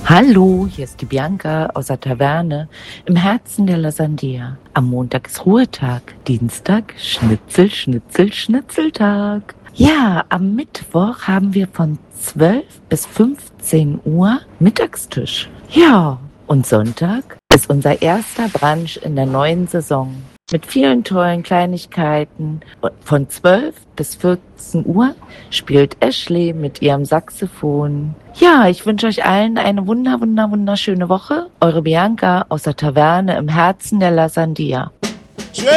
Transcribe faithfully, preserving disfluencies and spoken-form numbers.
Hallo, hier ist die Bianca aus der Taverne im Herzen der Lasandia. Am Montag ist Ruhetag, Dienstag Schnitzel, Schnitzel, Schnitzeltag. Ja, am Mittwoch haben wir von zwölf bis fünfzehn Uhr Mittagstisch. Ja, und Sonntag ist unser erster Brunch in der neuen Saison. Mit vielen tollen Kleinigkeiten. Von zwölf bis vierzehn Uhr spielt Ashley mit ihrem Saxophon. Ja, ich wünsche euch allen eine wunder, wunder, wunderschöne Woche. Eure Bianca aus der Taverne im Herzen der Lasandia.